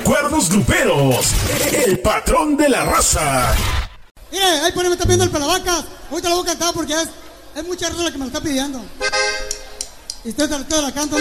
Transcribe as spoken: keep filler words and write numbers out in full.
recuerdos gruperos, el patrón de la raza. Mire, ahí por ahí me está pidiendo el Pelavacas. Ahorita lo voy a cantar porque es, es mucha raza la que me lo está pidiendo. Y usted te la canto.